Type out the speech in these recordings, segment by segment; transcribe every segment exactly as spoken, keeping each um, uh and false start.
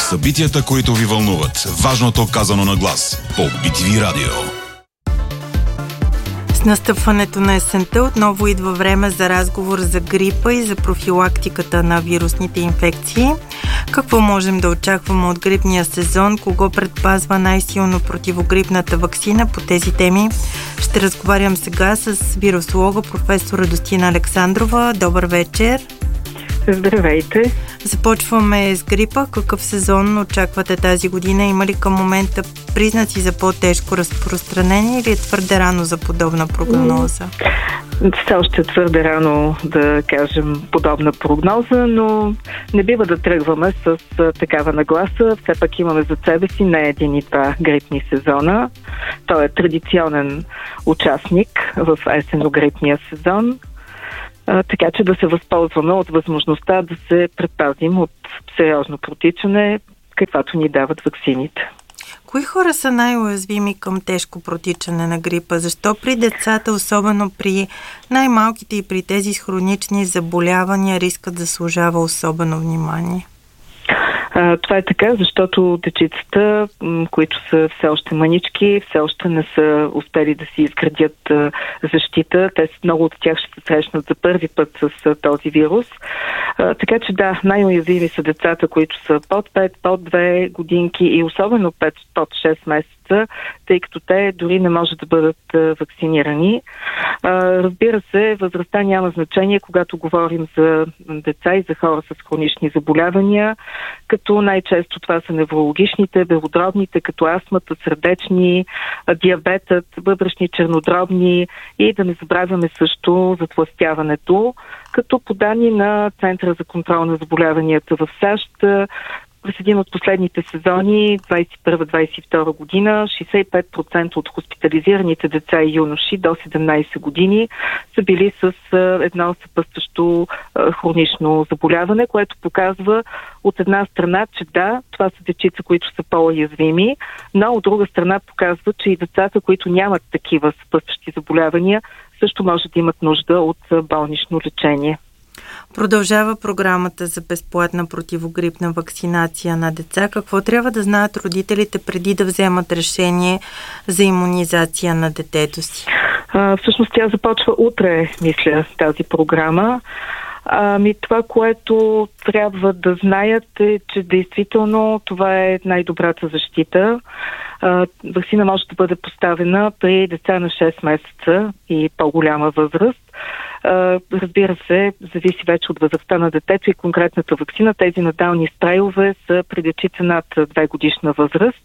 Събитията, които ви вълнуват. Важното казано на глас. По Би Ти Ви Радио. С настъпването на есента отново идва време за разговор за грипа и за профилактиката на вирусните инфекции. Какво можем да очакваме от грипния сезон? Кого предпазва най-силно противогрипната ваксина? По тези теми ще разговарям сега с вирусолога професор Радостина Александрова. Добър вечер! Здравейте! Започваме с грипа. Какъв сезон очаквате тази година? Има ли към момента признаци за по-тежко разпространение или е твърде рано за подобна прогноза? Все още е твърде рано да кажем подобна прогноза, но не бива да тръгваме с такава нагласа. Все пак имаме за себе си не един и два грипни сезона. Той е традиционен участник в есенно-грипния сезон. Така че да се възползваме от възможността да се предпазим от сериозно протичане, каквато ни дават ваксините. Кои хора са най-уязвими към тежко протичане на грипа? Защо при децата, особено при най-малките и при тези с хронични заболявания, рискът заслужава особено внимание? Това е така, защото дечицата, които са все още мънички, все още не са успели да си изградят защита. Те, много от тях ще се срещнат за първи път с този вирус. Така че да, най-уязвими са децата, които са под пет, под две годинки и особено пет, под шест месеца, тъй като те дори не може да бъдат вакцинирани. Разбира се, възрастта няма значение, когато говорим за деца и за хора с хронични заболявания, като най-често това са неврологичните, белодробните, като астмата, сърдечни, диабетът, бъбречни, чернодробни и да не забравяме също затлъстяването, като по данни на Центъра за контрол на заболяванията в САЩ, през един от последните сезони, двадесет и първа - двадесет и втора година, шейсет и пет процента от хоспитализираните деца и юноши до седемнадесет години са били с едно съпътстващо хронично заболяване, което показва от една страна, че да, това са дечица, които са по-уязвими, но от друга страна показва, че и децата, които нямат такива съпътстващи заболявания, също може да имат нужда от болнично лечение. Продължава програмата за безплатна противогрипна вакцинация на деца. Какво трябва да знаят родителите преди да вземат решение за имунизация на детето си? А, всъщност тя започва утре, мисля, тази програма. Ами това, което трябва да знаят е, че действително това е най-добрата защита. А, ваксина може да бъде поставена при деца на шест месеца и по-голяма възраст. Uh, разбира се, зависи вече от възрастта на детето и конкретната ваксина. Тези натални спрейове са при дечица над две годишна възраст.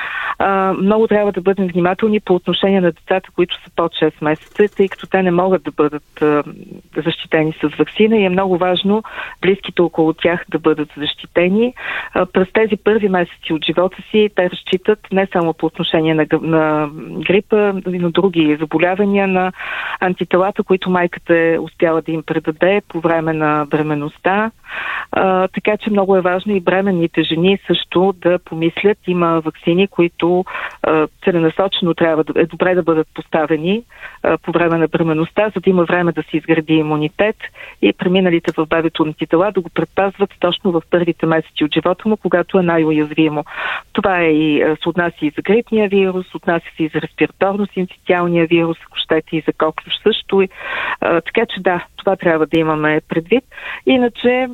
Uh, много трябва да бъдем внимателни по отношение на децата, които са под шест месеца, тъй като те не могат да бъдат uh, защитени с ваксина и е много важно близките около тях да бъдат защитени. Uh, през тези първи месеци от живота си те разчитат не само по отношение на, на грипа, но и на други заболявания, на антителата, които майката е успяла да им предаде по време на бременността. Uh, така че много е важно и бременните жени също да помислят. Има ваксини, които uh, целенасочено трябва да е добре да бъдат поставени uh, по време на бременността, за да има време да се изгради имунитет и преминалите в бебето антитела да го предпазват точно в първите месеци от живота му, когато е най-уязвимо. Това е и uh, се отнася и за грипния вирус, отнася се и за респираторно-синцитиалния вирус, ако щете и за коклюш също. Uh, така че да, това трябва да имаме предвид. Иначе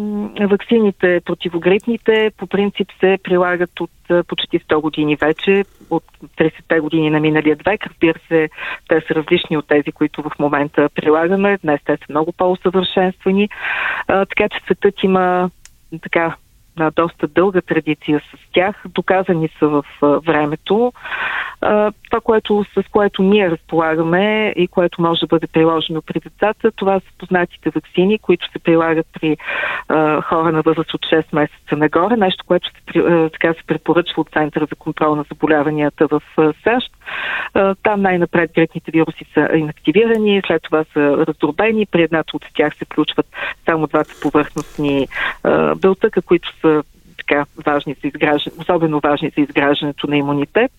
ваксините противогрипните по принцип се прилагат от почти сто години вече, от тридесетте години на миналия век. Разбира се, те са различни от тези, които в момента прилагаме. Днес те са много по-усъвършенствани. Така че светът има така на доста дълга традиция с тях, доказани са в времето. Това, което, с което ние разполагаме и което може да бъде приложено при децата, това са познатите ваксини, които се прилагат при а, хора на възраст от шест месеца нагоре, нещо, което се, а, така се препоръчва от Центъра за контрол на заболяванията в а, САЩ. А, там най-напред грипните вируси са инактивирани, след това са раздробени, при едната от тях се включват само двата повърхностни а, белтъка, които са така важни за изграждане, особено важни за изграждането на имунитет.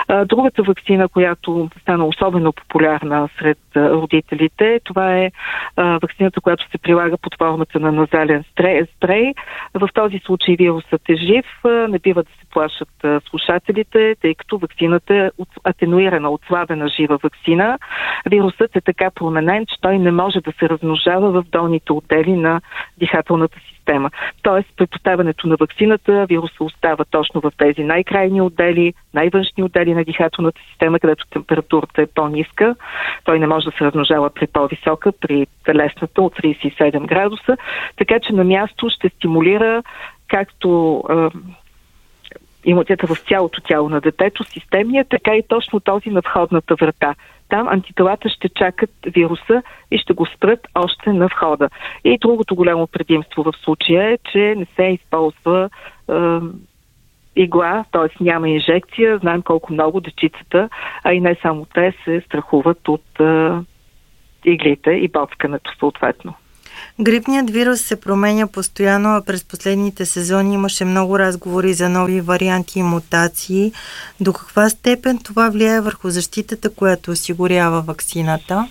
Другата ваксина, която стана особено популярна сред родителите, това е ваксината, която се прилага под формата на назален спрей. В този случай вирусът е жив, не бива да се плашат слушателите, тъй като ваксината е атенуирана, отслабена жива ваксина. Вирусът е така променен, че той не може да се размножава в долните отдели на дихателната система. Тоест, при поставянето на ваксината вирусът остава точно в тези най-крайни отдели, най-външни отдели на дихателната система, където температурата е по-ниска. Той не може да се размножава при по-висока, при телесната от тридесет и седем градуса. Така че на място ще стимулира както е, имунитета в цялото тяло на детето, системния, така и точно този на входната врата. Там антителата ще чакат вируса и ще го спрат още на входа. И другото голямо предимство в случая е, че не се използва е, игла, т.е. няма инжекция. Знаем колко много дечицата, а и не само те, се страхуват от е, иглите и боцкането съответно. Грипният вирус се променя постоянно, а през последните сезони имаше много разговори за нови варианти и мутации. До каква степен това влияе върху защитата, която осигурява ваксината?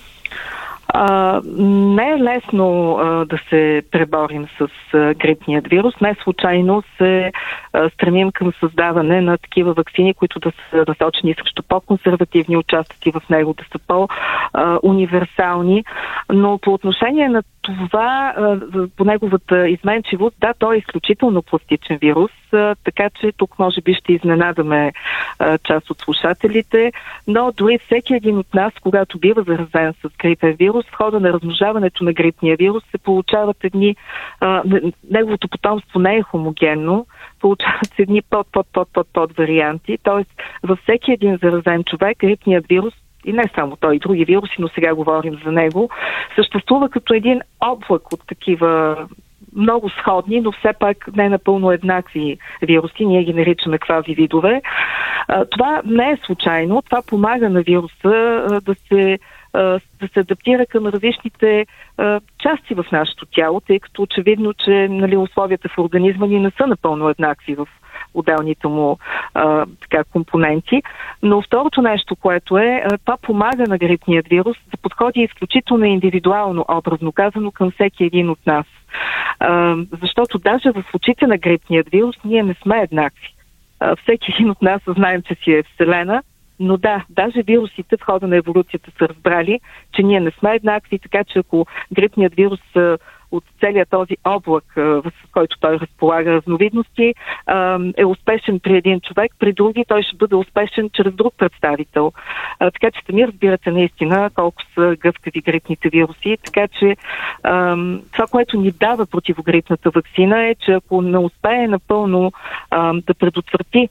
А, не е лесно а, да се преборим с а, грипният вирус. Не случайно се а, стремим към създаване на такива ваксини, които да са насочени срещу по-консервативни участъци в него, да са по-универсални. Но по отношение на това, а, по неговата изменчивост, да, той е изключително пластичен вирус, а, така че тук може би ще изненадаме а, част от слушателите, но дори всеки един от нас, когато бива заразен с грипен вирус, в хода на размножаването на грипния вирус се получават едни, а, неговото потомство не е хомогенно, получават се едни под-под-под-под-под варианти, т.е. във всеки един заразен човек грипният вирус, и не само той, и други вируси, но сега говорим за него, съществува като един облак от такива много сходни, но все пак не напълно еднакви вируси. Ние ги наричаме квази видове. Това не е случайно. Това помага на вируса да се да се адаптира към различните а, части в нашето тяло, тъй като очевидно, че нали, условията в организма ни не са напълно еднакви в отделните му а, така, компоненти. Но второто нещо, което е, а, това помага на грипният вирус да подходи изключително индивидуално, образно казано, към всеки един от нас. А, защото даже в очите на грипният вирус ние не сме еднакви. А, всеки един от нас знаем, че си е вселена. Но да, даже вирусите в хода на еволюцията са разбрали, че ние не сме еднакви, така че ако грипният вирус от целият този облак, с който той разполага разновидности, е успешен при един човек, при други той ще бъде успешен чрез друг представител. Така че сами разбирате наистина колко са гъвкави грипните вируси. Така че това, което ни дава противогрипната ваксина е, че ако не успее напълно да предотврати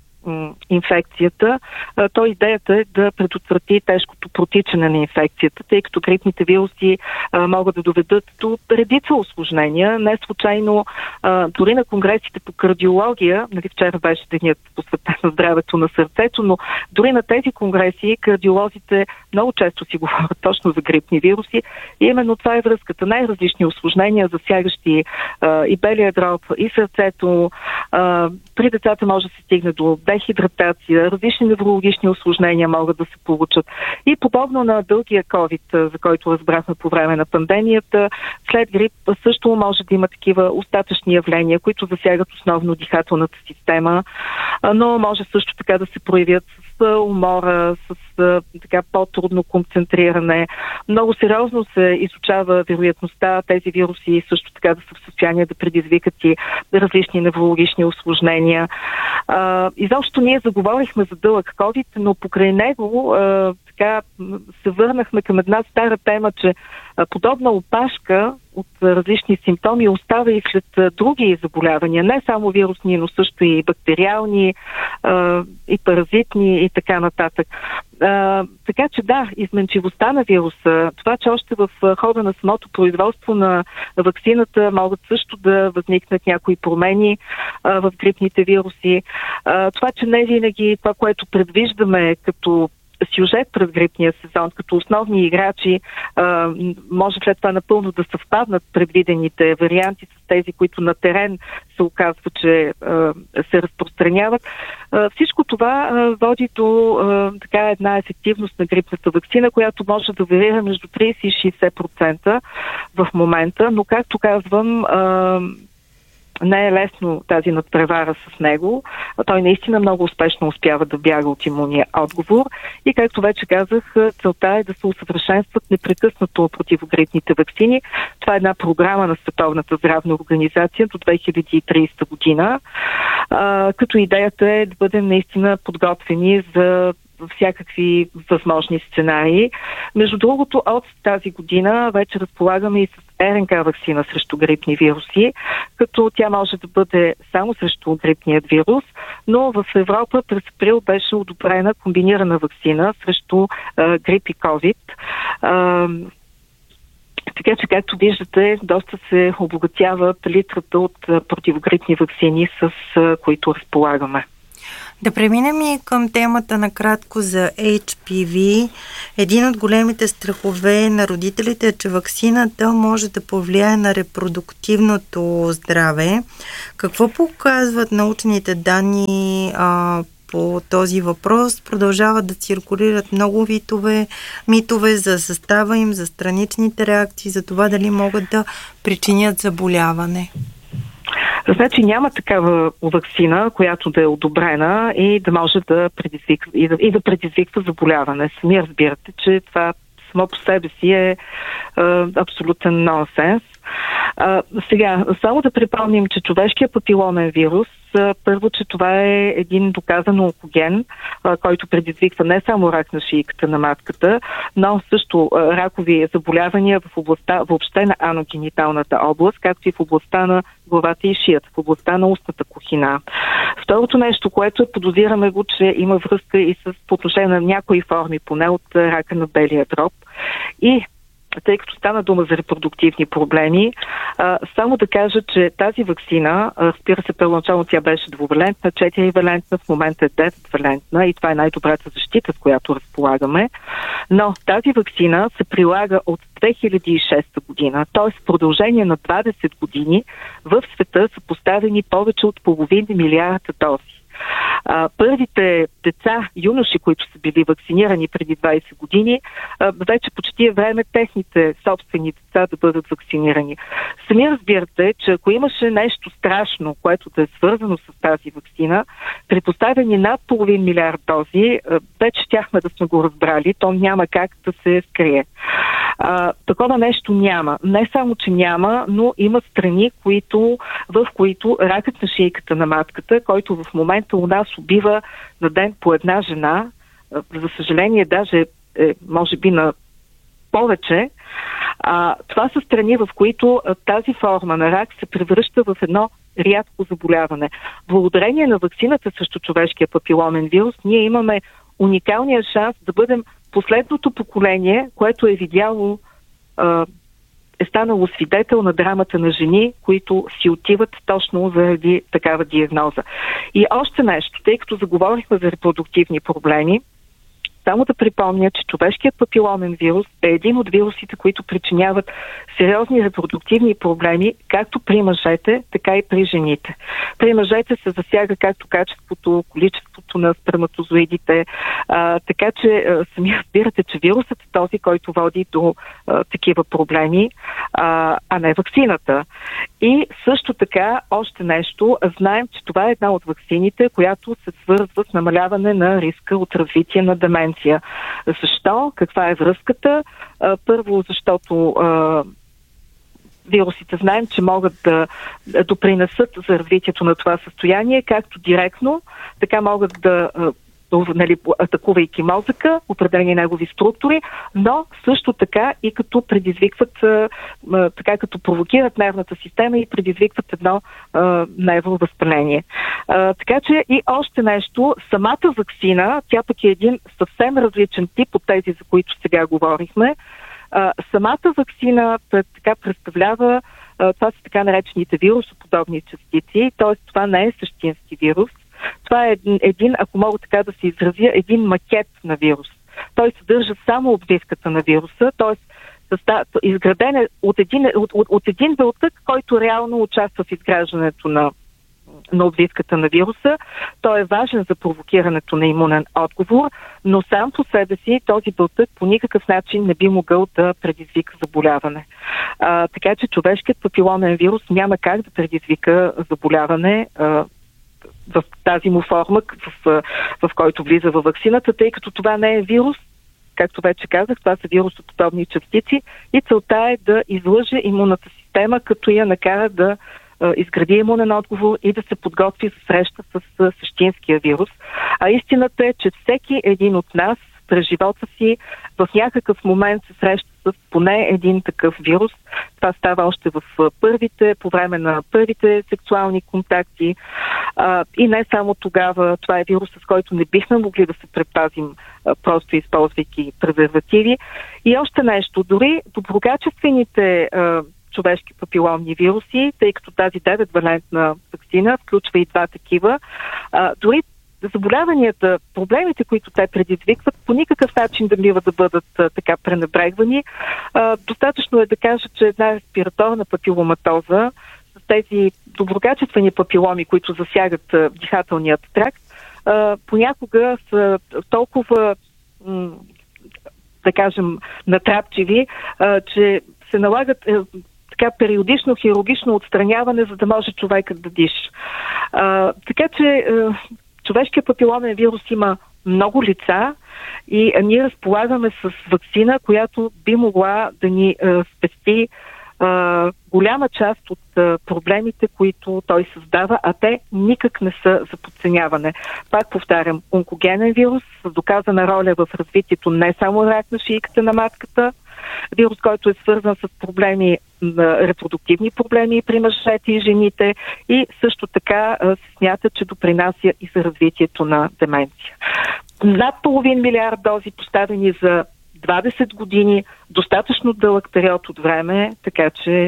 инфекцията, то идеята е да предотврати тежкото протичане на инфекцията, тъй като грипните вируси а, могат да доведат до редица усложнения. Не случайно а, дори на конгресите по кардиология, нали, вчера беше денят посветен на здравето на сърцето, но дори на тези конгреси кардиолозите много често си говорят точно за грипни вируси и именно това е връзката. Най-различни усложнения, засягащи а, и белия дроб, и сърцето. А, при децата може да се стигне до дехидратация, различни неврологични усложнения могат да се получат. И подобно на дългия COVID, за който разбрахме по време на пандемията, след грип също може да има такива остатъчни явления, които засягат основно дихателната система, но може също така да се проявят с умора, с така по-трудно концентриране. Много сериозно се изучава вероятността тези вируси също така да са в състояние да предизвикат и различни неврологични усложнения. Изобщо ние заговорихме за дълъг COVID, но покрай него така се върнахме към една стара тема, че подобна опашка от различни симптоми остава и след други заболявания, не само вирусни, но също и бактериални, и паразитни и така нататък. Така че да, изменчивостта на вируса, това, че още в хода на самото производство на ваксината могат също да възникнат някои промени в грипните вируси, това, че не винаги това, което предвиждаме като сюжет през грипния сезон, като основни играчи, а, може след това напълно да съвпаднат предвидените варианти с тези, които на терен се оказва, че а, се разпространяват. А, всичко това а, води до а, така една ефективност на грипната ваксина, която може да варира между трийсет и шейсет процента в момента, но както казвам, а, не е лесно тази надпревара с него. Той наистина много успешно успява да бяга от имунния отговор и, както вече казах, целта е да се усъвършенстват непрекъснато противогрипните ваксини. Това е една програма на Световната здравна организация до две хиляди и трийсета година, а, като идеята е да бъдем наистина подготвени за всякакви възможни сценарии. Между другото, от тази година вече разполагаме и с РНК ваксина срещу грипни вируси, като тя може да бъде само срещу грипният вирус, но в Европа през април беше одобрена комбинирана ваксина срещу а, грип и COVID. А, така че, както виждате, доста се обогатява палитрата от противогрипни ваксини, с а, които разполагаме. Да преминем и към темата накратко за Ейч Пи Ви. Един от големите страхове на родителите е, че ваксината може да повлияе на репродуктивното здраве. Какво показват научните данни а, по този въпрос? Продължават да циркулират много витове, митове за състава им, за страничните реакции, за това дали могат да причинят заболяване. Значи няма такава ваксина, която да е одобрена и да може да предизвиква, и да, и да предизвиква заболяване. Сами разбирате, че това само по себе си е, е абсолютен нонсенс. А, сега, само да припомним, че човешкият папиломен вирус, а, първо, че това е един доказан онкоген, а, който предизвиква не само рак на шийката на матката, но също а, ракови заболявания в областта въобще на аногениталната област, както и в областта на главата и шията, в областта на устната кухина. Второто нещо, което е, подозираме го, че има връзка и с по отношение на някои форми, поне от рака на белия дроб. И тъй като стана дума за репродуктивни проблеми, а, само да кажа, че тази ваксина, разбира се, първоначално тя беше двувалентна, четиривалентна, в момента е деветвалентна и това е най-добрата защита, с която разполагаме, но тази ваксина се прилага от две хиляди и шеста година, т.е. в продължение на двадесет години в света са поставени повече от половин милиарда дози. А, първите деца, юноши, които са били вакцинирани преди двадесет години, а, вече почти е време техните собствени деца да бъдат вакцинирани. Сами разбирате, че ако имаше нещо страшно, което да е свързано с тази вакцина, при поставени над половин милиард дози, а, вече тяхме да сме го разбрали, то няма как да се скрие. А, такова нещо няма. Не само, че няма, но има страни, които, в които ракът на шийката на матката, който в момента у нас убива на ден по една жена, за съжаление даже е, може би на повече, а, това са страни, в които а, тази форма на рак се превръща в едно рядко заболяване. Благодарение на ваксината срещу човешкия папиломен вирус, ние имаме уникалния шанс да бъдем последното поколение, което е видяло, е станало свидетел на драмата на жени, които си отиват точно заради такава диагноза. И още нещо, тъй като заговорихме за репродуктивни проблеми, само да припомня, че човешкият папиломен вирус е един от вирусите, които причиняват сериозни репродуктивни проблеми, както при мъжете, така и при жените. При мъжете се засяга както качеството, количеството на сперматозоидите, а, така че а, сами разбирате, че вирусът е този, който води до а, такива проблеми, а, а не ваксината. И също така, още нещо, знаем, че това е една от ваксините, която се свързва с намаляване на риска от развитие на деменция. Защо? Каква е връзката? Първо, защото вирусите знаем, че могат да допринесат за развитието на това състояние, както директно, така могат да, нали, атакувайки мозъка, определени негови структури, но също така и като предизвикват, така като провокират нервната система и предизвикват едно невровъзпаление. Така че и още нещо, самата ваксина, тя пък е един съвсем различен тип от тези, за които сега говорихме. Самата ваксина така представлява, това са така наречените вирусоподобни частици, т.е. това не е същински вирус. Това е един, ако мога така да се изразя, един макет на вирус. той съдържа само обвивката на вируса, т.е. изграден е от един, от, от, от един белтък, който реално участва в изграждането на, на обвивката на вируса. Той е важен за провокирането на имунен отговор, но сам по себе си този белтък по никакъв начин не би могъл да предизвика заболяване. А, така че човешкият папиломен вирус няма как да предизвика заболяване а, в тази му форма, в, в, в който влиза във ваксината, тъй като това не е вирус. Както вече казах, това са вирусоподобни частици и целта е да излъже имунната система, като я накара да а, изгради имунен отговор и да се подготви за среща с а, същинския вирус. А истината е, че всеки един от нас през живота си в някакъв момент се среща с поне един такъв вирус. Това става още в първите, по време на първите сексуални контакти. А, и не само тогава. Това е вирус, с който не бихме могли да се предпазим а, просто използвайки презервативи. И още нещо. Дори доброкачествените а, човешки папиломни вируси, тъй като тази деветвалентна ваксина включва и два такива, а, дори заболяванията, проблемите, които те предизвикват, по никакъв начин да бива да бъдат а, така пренебрегвани. А, достатъчно е да кажа, че една респираторна папиломатоза с тези доброкачествени папиломи, които засягат а, дихателният тракт, а, понякога са толкова, м- да кажем, натрапчиви, а, че се налагат а, така периодично хирургично отстраняване, за да може човекът да диша. А, така че а, човешкият папиломен вирус има много лица и ние разполагаме с ваксина, която би могла да ни а, спести а, голяма част от а, проблемите, които той създава, а те никак не са за подценяване. Пак повтарям, онкогенен вирус с доказана роля в развитието не само рак на шийката на матката, вирус, който е свързан с проблеми, репродуктивни проблеми при мъжете и жените и също така се смята, че допринася и за развитието на деменция. Над половин милиард дози поставени за двадесет години, достатъчно дълъг период от време, така че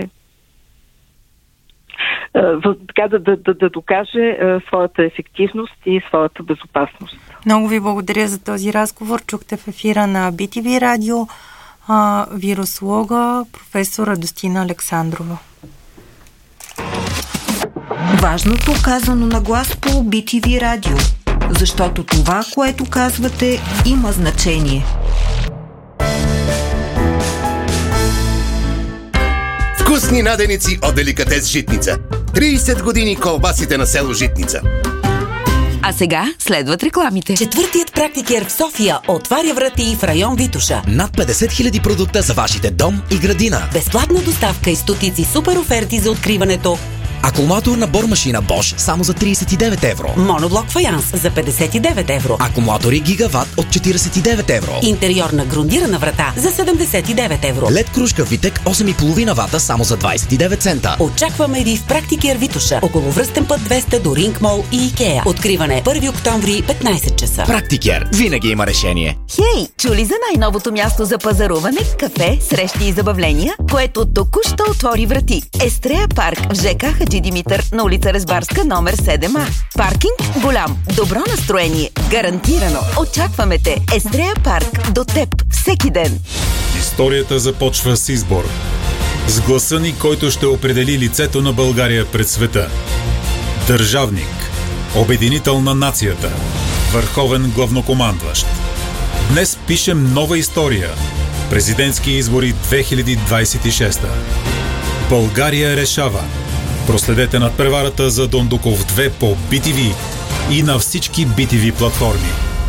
така да, да, да, да докаже своята ефективност и своята безопасност. Много ви благодаря за този разговор. Чухте в ефира на Би Ти Ви радио а, вирусолога професор Радостина Александрова. Важното казано на глас по Би Ти Ви радио, защото това, което казвате, има значение. Вкусни наденици от Деликатес Житница. тридесет години колбасите на село Житница. А сега следват рекламите. Четвъртият практикер в София отваря врати в район Витоша. Над петдесет хиляди продукта за вашите дом и градина. Безплатна доставка и стотици супер оферти за откриването. Акумулатор на бормашина Bosch само за тридесет и девет евро. Моноблок фаянс за петдесет и девет евро. Акумулатори Гигават от четиридесет и девет евро. Интериорна грундирана врата за седемдесет и девет евро. Лед кружка Витек осем и половина вата само за двадесет и девет цента. Очакваме ви в Практикер Витоша, около връстен път двеста до Ринг Мол и Икеа. Откриване първи октомври, петнайсет часа. Практикер винаги има решение. Хей, чули за най-новото място за пазаруване, кафе, срещи и забавления, което току-що отвори врати? Естрея парк в ЖК Хаджи Димитър на улица Резбарска, номер седем А. Паркинг голям, добро настроение, гарантирано. Очакваме те. Естрея парк до теб всеки ден. Историята започва с избор. С гласа ни, който ще определи лицето на България пред света. Държавник. Обединител на нацията. Върховен главнокомандващ. Днес пишем нова история. Президентски избори две хиляди двадесет и шеста. България решава. Проследете надпреварата за Дондуков две по Би Ти Ви и на всички Би Ти Ви платформи.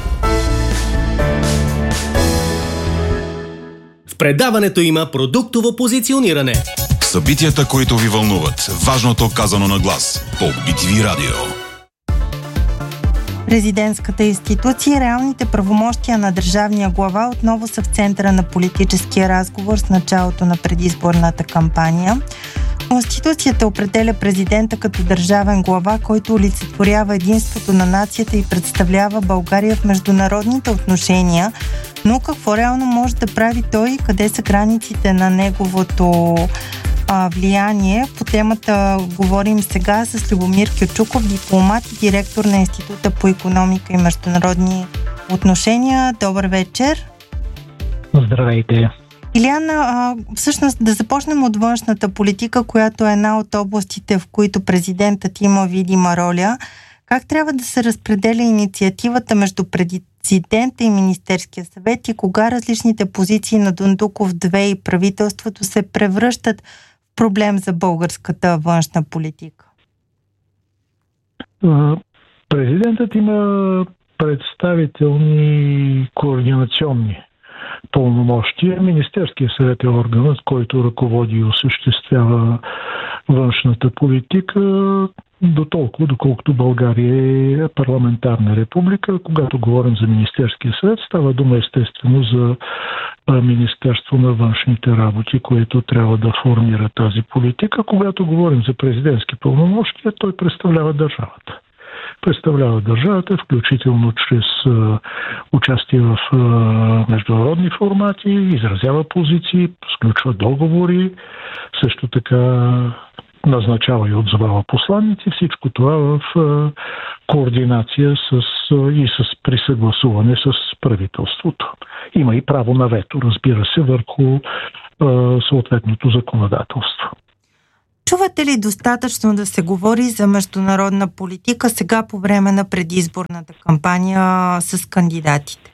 В предаването има продуктово позициониране. Събитията, които ви вълнуват. Важното казано на глас по Би Ти Ви радио. Президентската институция и реалните правомощия на държавния глава отново са в центъра на политическия разговор с началото на предизборната кампания. Конституцията определя президента като държавен глава, който олицетворява единството на нацията и представлява България в международните отношения. Но какво реално може да прави той и къде са границите на неговото а, влияние? По темата говорим сега с Любомир Кючуков, дипломат и директор на Института по икономика и международни отношения. Добър вечер! Здравейте! Иляна, а, всъщност да започнем от външната политика, която е една от областите, в които президентът има видима роля. Как трябва да се разпределя инициативата между президента и Министерския съвет и кога различните позиции на Дондуков две и правителството се превръщат в проблем за българската външна политика? Президентът има представителни координационни пълномощия. Министерския съвет е органът, който ръководи и осъществява външната политика, до толкова, доколкото България е парламентарна република. Когато говорим за Министерския съвет, става дума естествено за Министерство на външните работи, което трябва да формира тази политика. Когато говорим за президентски пълномощия, той представлява държавата. Представлява държавата, включително чрез а, участие в а, международни формати, изразява позиции, сключва договори, също така назначава и отзовава посланици. Всичко това в а, координация с, а, и с присъгласуване с правителството. Има и право на вето, разбира се, върху а, съответното законодателство. Чувате ли достатъчно да се говори за международна политика сега по време на предизборната кампания с кандидатите?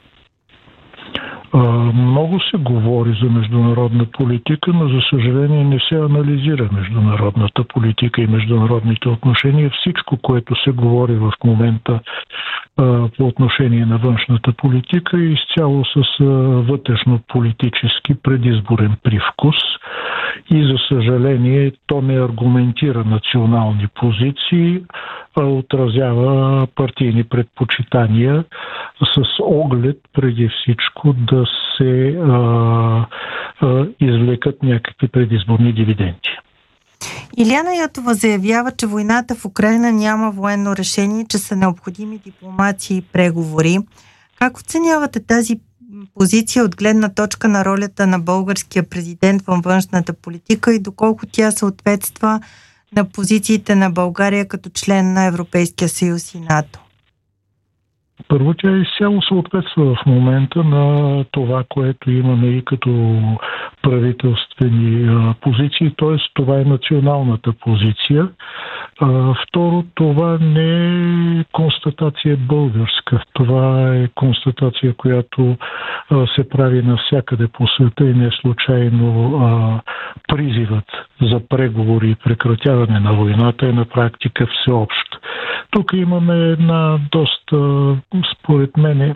Много се говори за международна политика, но за съжаление не се анализира международната политика и международните отношения. Всичко, което се говори в момента по отношение на външната политика, е изцяло с вътрешно-политически предизборен привкус и за съжаление то не аргументира национални позиции, а отразява партийни предпочитания с оглед преди всичко да се а, а, извлекат някакви предизборни дивиденти. Иляна Йотова заявява, че войната в Украйна няма военно решение, че са необходими дипломации и преговори. Как оценявате тази позиция от гледна точка на ролята на българския президент във външната политика и доколко тя съответства на позициите на България като член на Европейския съюз и НАТО? Първо, тя изцяло съответства в момента на това, което имаме и като правителствени а, позиции, т.е. това е националната позиция. А, второ, това не е констатация българска. Това е констатация, която а, се прави навсякъде по света и не случайно а, призивът за преговори и прекратяване на войната е на практика всеобщ. Тук имаме една доста, според мен,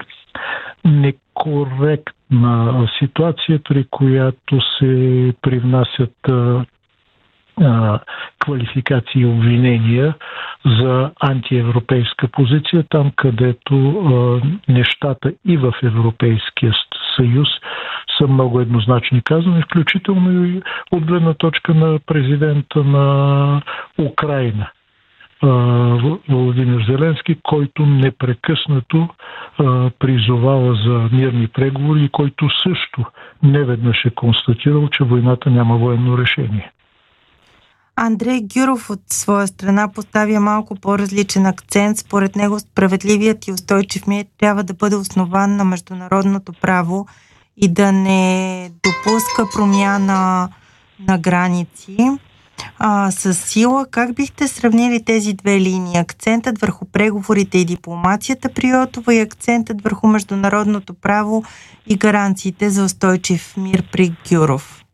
некоректна ситуация, при която се привнасят а, а, квалификации и обвинения за антиевропейска позиция, там където а, нещата и в Европейския съюз са много еднозначни казани, включително и от гледна точка на президента на Украйна Володимир Зеленски, който непрекъснато а, призовава за мирни преговори и който също неведнъж е констатирал, че войната няма военно решение. Андрей Гюров от своя страна поставя малко по-различен акцент. Според него справедливият и устойчив мир трябва да бъде основан на международното право и да не допуска промяна на граници а, с сила. Как бихте сравнили тези две линии? Акцентът върху преговорите и дипломацията при Йотова и акцентът върху международното право и гаранциите за устойчив мир при Гюров?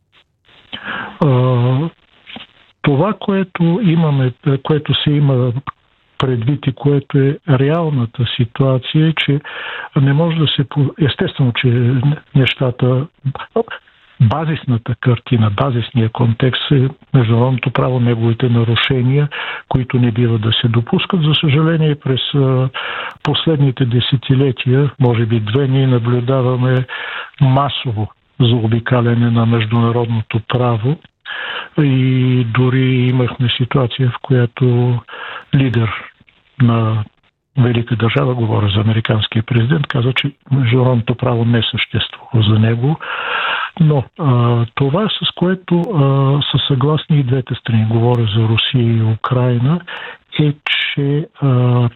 А, това, което имаме, което се има предвид и което е реалната ситуация, е, че не може да се... Естествено, че нещата... Базисната картина, базисния контекст е международното право, неговите нарушения, които не бива да се допускат. За съжаление, през последните десетилетия, може би две, ние наблюдаваме масово заобикаляне на международното право и дори имахме ситуация, в която лидер на велика държава, говоря за американския президент, каза, че международното право не съществува за него. Но а, това, с което а, са съгласни и двете страни, говоря за Русия и Украйна, е, че а,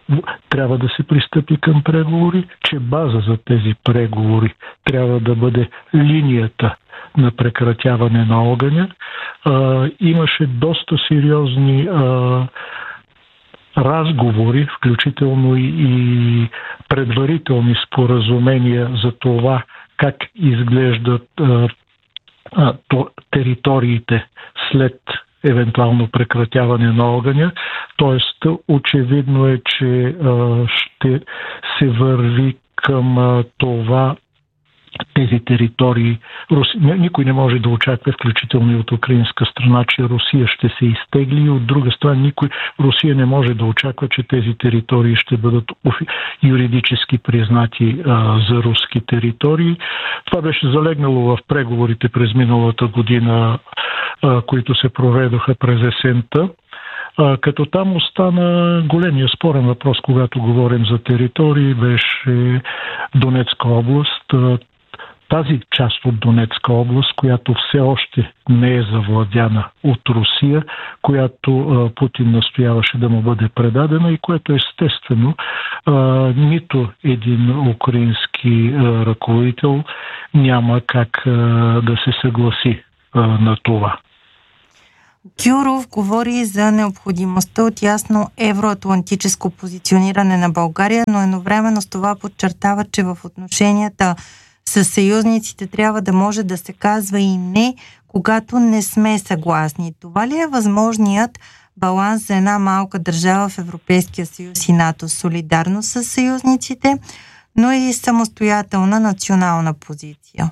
трябва да се пристъпи към преговори, че база за тези преговори трябва да бъде линията на прекратяване на огъня. А, имаше доста сериозни а, разговори, включително и, и предварителни споразумения за това как изглеждат а, а, то, териториите след евентуално прекратяване на огъня. Тоест, очевидно е, че а, ще се върви към а, това тези територии. Руси... Никой не може да очаква, включително и от украинска страна, че Русия ще се изтегли, и от друга страна никой Русия не може да очаква, че тези територии ще бъдат юридически признати а, за руски територии. Това беше залегнало в преговорите през миналата година, а, които се проведоха през есента. А, като там остана големия спорен въпрос, когато говорим за територии, беше Донецка област. Тази част от Донецка област, която все още не е завладяна от Русия, която а, Путин настояваше да му бъде предадена и което естествено а, нито един украински а, ръководител няма как а, да се съгласи а, на това. Гюров говори за необходимостта от ясно евроатлантическо позициониране на България, но едновременно с това подчертава, че в отношенията с съюзниците трябва да може да се казва и не, когато не сме съгласни. Това ли е възможният баланс за една малка държава в Европейския съюз и НАТО? Солидарност с съюзниците, но и самостоятелна национална позиция?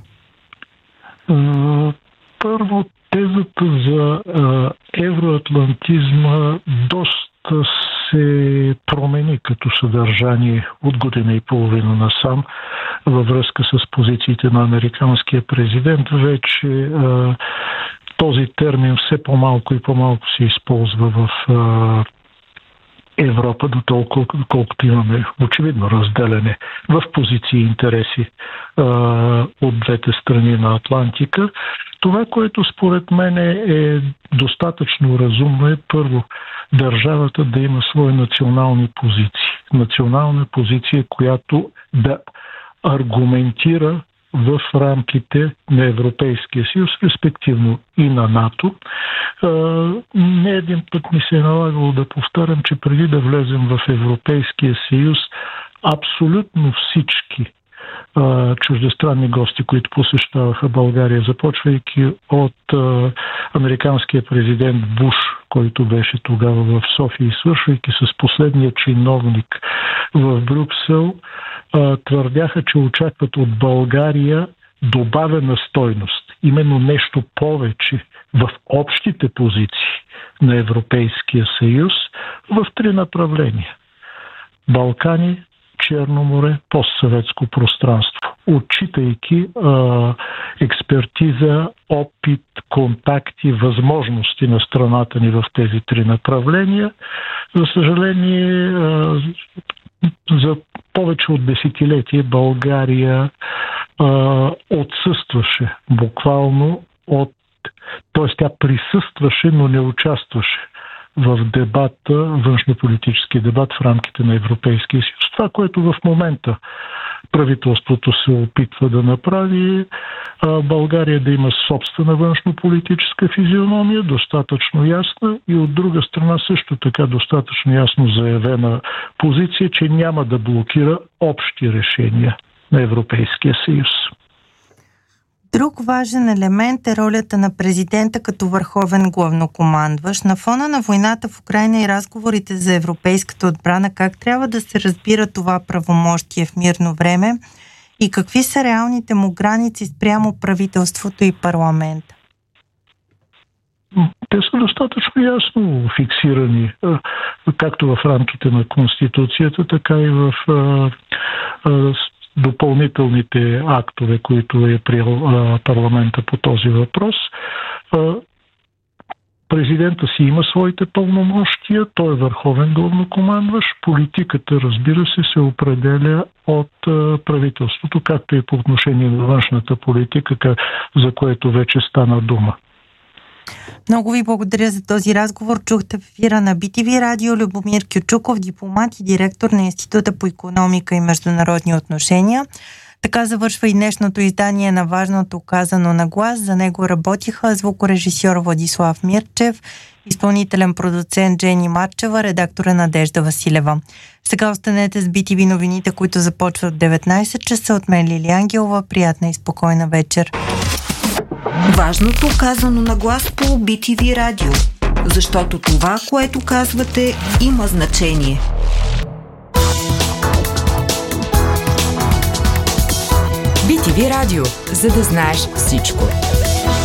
Първо, тезата за евроатлантизма доста се промени като съдържание от година и половина насам във връзка с позициите на американския президент. Вече а, този термин все по-малко и по-малко се използва в а, Европа, до толкова, колкото имаме очевидно разделяне в позиции и интереси а, от двете страни на Атлантика. Това, което според мен е достатъчно разумно, е първо държавата да има свои национални позиции. Национална позиция, която да аргументира в рамките на Европейския съюз, респективно и на НАТО. Не един път ми се е налагало да повтарям, че преди да влезем в Европейския съюз, абсолютно всички чуждестранни гости, които посещаваха България, започвайки от а, американския президент Буш, който беше тогава в София, и свършвайки с последния чиновник в Брюксел, а, твърдяха, че очакват от България добавена стойност. Именно нещо повече в общите позиции на Европейския съюз в три направления. Балкани, Черно море, постсъветско пространство. Отчитайки а, експертиза, опит, контакти, възможности на страната ни в тези три направления. За съжаление, а, за повече от десетилетие България а, отсъстваше буквално от... т.е. тя присъстваше, но не участваше в дебата, външнополитически дебат в рамките на Европейския съюз. Това, което в момента правителството се опитва да направи, България да има собствена външнополитическа физиономия, достатъчно ясна, и от друга страна също така достатъчно ясно заявена позиция, че няма да блокира общи решения на Европейския съюз. Друг важен елемент е ролята на президента като върховен главнокомандващ. На фона на войната в Украйна и разговорите за европейската отбрана, как трябва да се разбира това правомощие в мирно време и какви са реалните му граници спрямо правителството и парламента? Те са достатъчно ясно фиксирани, както в рамките на Конституцията, така и в допълнителните актове, които е приел а, парламента по този въпрос. А, президента си има своите пълномощия, той е върховен главнокомандващ. Политиката, разбира се, се определя от а, правителството, както и по отношение на външната политика, за което вече стана дума. Много ви благодаря за този разговор. Чухте в ефира на Би Ти Ви радио Любомир Кючуков, дипломат и директор на Института по икономика и международни отношения. Така завършва и днешното издание на Важното казано на глас. За него работиха звукорежисьор Владислав Мирчев, изпълнителен продуцент Джени Марчева, редактора Надежда Василева. Сега останете с Би Ти Ви новините, които започват в деветнайсет часа. От мен Лили Ангелова. Приятна и спокойна вечер. Важното казано на глас по Би Ти Ви радио. Защото това, което казвате, има значение. Би Ти Ви радио, за да знаеш всичко.